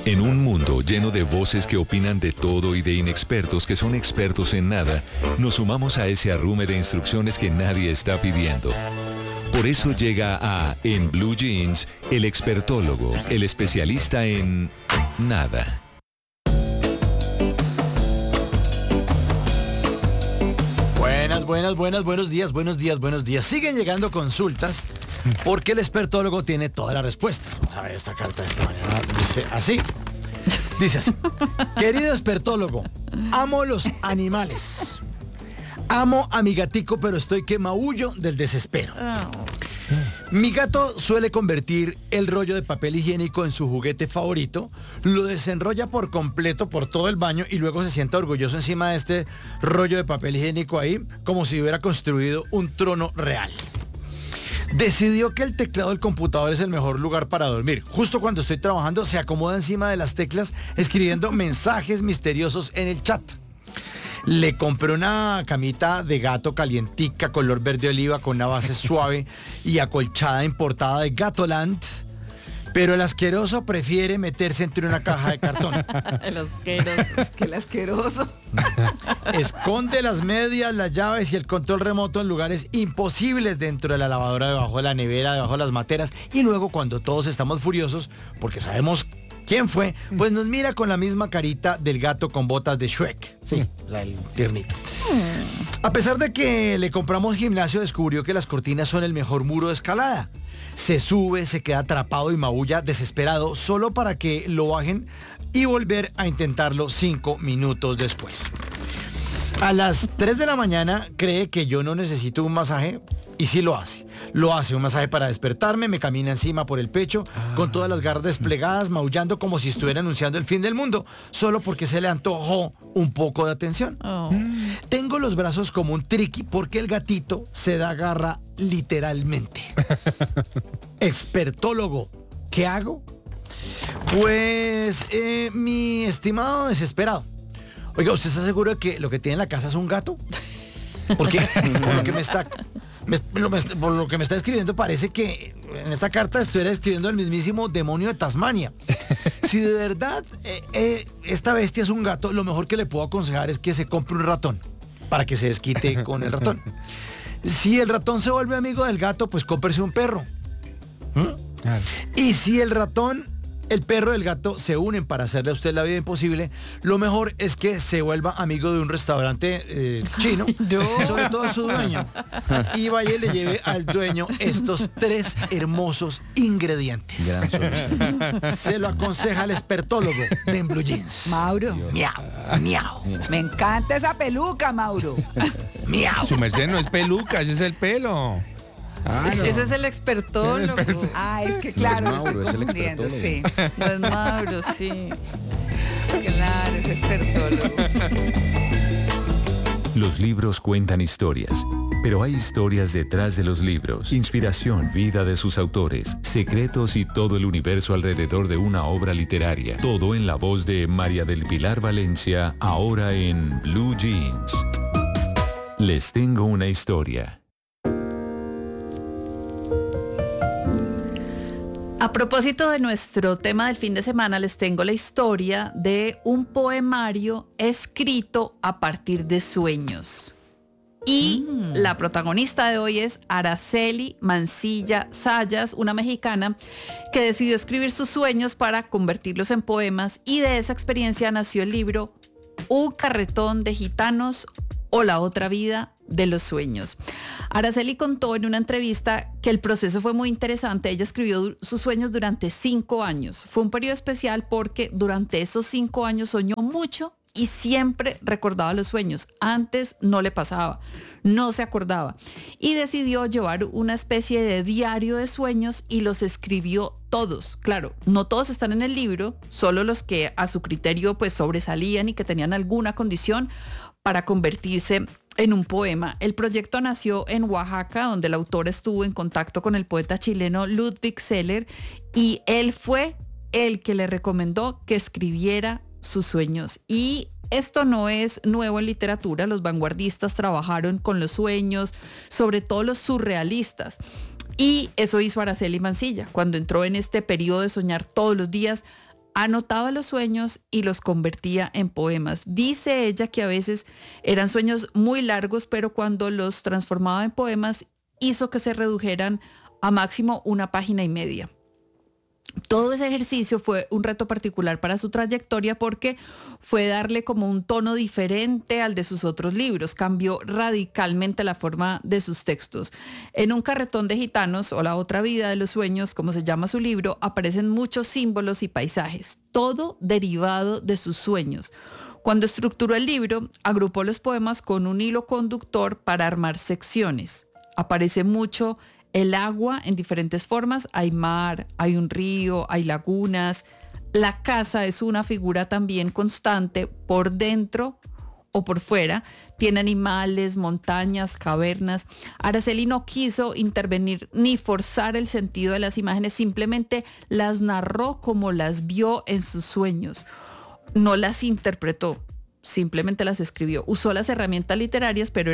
En un mundo lleno de voces que opinan de todo y de inexpertos que son expertos en nada, nos sumamos a ese arrume de instrucciones que nadie está pidiendo. Por eso llega a En Blue Jeans, el expertólogo, el especialista en nada. Buenos días. Siguen llegando consultas porque el expertólogo tiene todas las respuestas. Vamos a ver esta carta de esta mañana. Dice así. Querido expertólogo, amo los animales. Amo a mi gatico, pero estoy que maullo del desespero. Mi gato suele convertir el rollo de papel higiénico en su juguete favorito, lo desenrolla por completo por todo el baño y luego se sienta orgulloso encima de este rollo de papel higiénico ahí, como si hubiera construido un trono real. Decidió que el teclado del computador es el mejor lugar para dormir. Justo cuando estoy trabajando, se acomoda encima de las teclas escribiendo mensajes misteriosos en el chat. Le compré una camita de gato calientica, color verde oliva, con una base suave y acolchada importada de Gatoland. Pero el asqueroso prefiere meterse entre una caja de cartón. El asqueroso, es que el asqueroso. Esconde las medias, las llaves y el control remoto en lugares imposibles, dentro de la lavadora, debajo de la nevera, debajo de las materas. Y luego, cuando todos estamos furiosos, porque sabemos quién fue, pues nos mira con la misma carita del gato con botas de Shrek. Sí, el tiernito. A pesar de que le compramos gimnasio, descubrió que las cortinas son el mejor muro de escalada. Se sube, se queda atrapado y maulla desesperado solo para que lo bajen y volver a intentarlo 5 minutos después. A las 3 de la mañana cree que yo no necesito un masaje y sí lo hace. Lo hace, un masaje para despertarme, me camina encima por el pecho con todas las garras desplegadas, maullando como si estuviera anunciando el fin del mundo, solo porque se le antojó un poco de atención. Tengo los brazos como un triqui porque el gatito se da garra literalmente. Expertólogo, ¿qué hago? Pues, mi estimado desesperado. Oiga, ¿usted está seguro de que lo que tiene en la casa es un gato? Porque por lo que me está escribiendo parece que en esta carta estuviera escribiendo el mismísimo demonio de Tasmania. Si de verdad esta bestia es un gato, lo mejor que le puedo aconsejar es que se compre un ratón para que se desquite con el ratón. Si el ratón se vuelve amigo del gato, pues cómprese un perro. Claro. Y si el perro y el gato se unen para hacerle a usted la vida imposible, lo mejor es que se vuelva amigo de un restaurante chino, sobre todo a su dueño, y vaya y le lleve al dueño estos 3 hermosos ingredientes. Se lo aconseja el expertólogo de En Blue Jeans. Mauro. Miau. Me encanta esa peluca, Mauro. Miau. Su merced no es peluca, ese es el pelo. Ah, no. Ese es el expertólogo. Es que claro, no es Mauro, lo estoy confundiendo, sí. No es Mauro, sí. Claro, es expertólogo. Los libros cuentan historias, pero hay historias detrás de los libros. Inspiración, vida de sus autores, secretos y todo el universo alrededor de una obra literaria. Todo en la voz de María del Pilar Valencia, ahora en Blue Jeans. Les tengo una historia. A propósito de nuestro tema del fin de semana, les tengo la historia de un poemario escrito a partir de sueños. Y la protagonista de hoy es Araceli Mancilla Sayas, una mexicana que decidió escribir sus sueños para convertirlos en poemas, y de esa experiencia nació el libro Un carretón de gitanos o la otra vida de los sueños. Araceli contó en una entrevista que el proceso fue muy interesante. Ella escribió sus sueños durante 5 años. Fue un periodo especial porque durante esos 5 años soñó mucho y siempre recordaba los sueños. Antes no le pasaba, no se acordaba. Y decidió llevar una especie de diario de sueños y los escribió todos. Claro, no todos están en el libro, solo los que a su criterio pues sobresalían y que tenían alguna condición para convertirse en un poema. El proyecto nació en Oaxaca, donde el autor estuvo en contacto con el poeta chileno Ludwig Seller, y él fue el que le recomendó que escribiera sus sueños. Y esto no es nuevo en literatura. Los vanguardistas trabajaron con los sueños, sobre todo los surrealistas. Y eso hizo Araceli Mancilla. Cuando entró en este periodo de soñar todos los días, Anotaba los sueños y los convertía en poemas. Dice ella que a veces eran sueños muy largos, pero cuando los transformaba en poemas hizo que se redujeran a máximo 1,5 páginas. Todo ese ejercicio fue un reto particular para su trayectoria porque fue darle como un tono diferente al de sus otros libros. Cambió radicalmente la forma de sus textos. En Un carretón de gitanos, o La otra vida de los sueños, como se llama su libro, aparecen muchos símbolos y paisajes, todo derivado de sus sueños. Cuando estructuró el libro, agrupó los poemas con un hilo conductor para armar secciones. Aparece mucho el agua en diferentes formas, hay mar, hay un río, hay lagunas. La casa es una figura también constante por dentro o por fuera. Tiene animales, montañas, cavernas. Araceli no quiso intervenir ni forzar el sentido de las imágenes, simplemente las narró como las vio en sus sueños. No las interpretó, simplemente las escribió. Usó las herramientas literarias, pero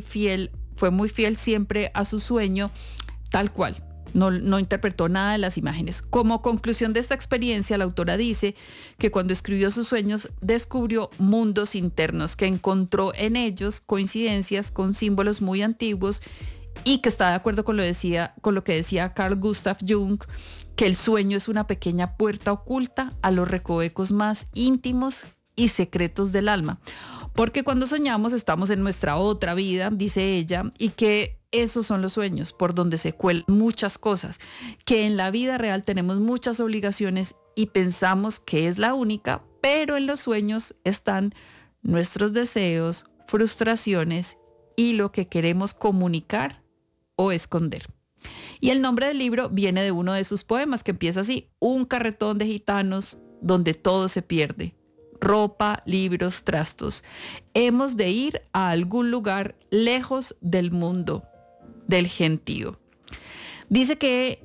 fue muy fiel siempre a su sueño, tal cual. No interpretó nada de las imágenes. Como conclusión de esta experiencia, la autora dice que cuando escribió sus sueños descubrió mundos internos, que encontró en ellos coincidencias con símbolos muy antiguos y que está de acuerdo con lo que decía Carl Gustav Jung, que el sueño es una pequeña puerta oculta a los recovecos más íntimos y secretos del alma. Porque cuando soñamos estamos en nuestra otra vida, dice ella, y que esos son los sueños por donde se cuelan muchas cosas, que en la vida real tenemos muchas obligaciones y pensamos que es la única, pero en los sueños están nuestros deseos, frustraciones y lo que queremos comunicar o esconder. Y el nombre del libro viene de uno de sus poemas que empieza así: Un carretón de gitanos donde todo se pierde. Ropa, libros, trastos. Hemos de ir a algún lugar lejos del mundo, del gentío. Dice que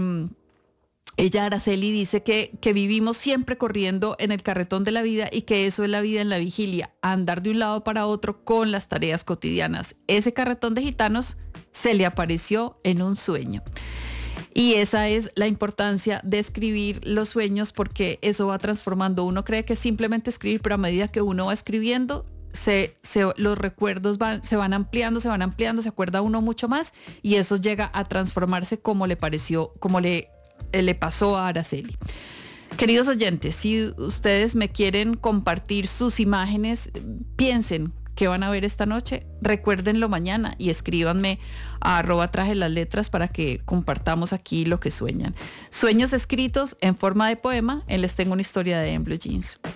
ella, Araceli, dice que vivimos siempre corriendo en el carretón de la vida y que eso es la vida en la vigilia, andar de un lado para otro con las tareas cotidianas. Ese carretón de gitanos se le apareció en un sueño. Y esa es la importancia de escribir los sueños, porque eso va transformando. Uno cree que es simplemente escribir, pero a medida que uno va escribiendo, los recuerdos se van ampliando, se acuerda uno mucho más y eso llega a transformarse como le pasó a Araceli. Queridos oyentes, si ustedes me quieren compartir sus imágenes, piensen qué van a ver esta noche, recuérdenlo mañana y escríbanme a @trajelasletras para que compartamos aquí lo que sueñan. Sueños escritos en forma de poema en Les Tengo una Historia de En Blue Jeans.